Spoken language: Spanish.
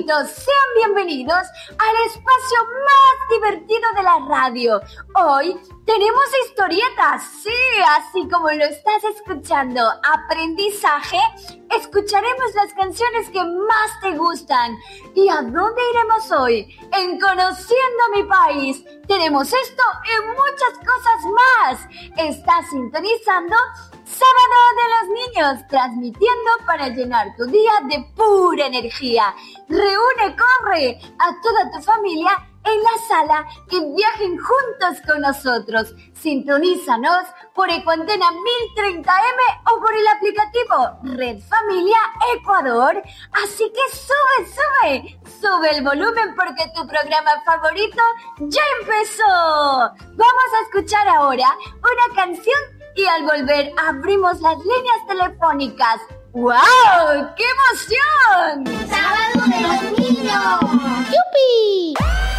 amiguitos, sean bienvenidos al espacio más divertido de la radio. Hoy tenemos historietas, sí, así como lo estás escuchando, aprendizaje. Escucharemos las canciones que más te gustan. ¿Y a dónde iremos hoy? En Conociendo a mi País. Tenemos esto y muchas cosas más. Estás sintonizando Sábado de los Niños, transmitiendo para llenar tu día de pura energía. Reúne, corre a toda tu familia en la sala y viajen juntos con nosotros. Sintonízanos por Ecuantena 1030M o por el aplicativo Red Familia Ecuador. Así que sube el volumen porque tu programa favorito ya empezó. Vamos a escuchar ahora una canción y al volver abrimos las líneas telefónicas. ¡Wow! ¡Qué emoción!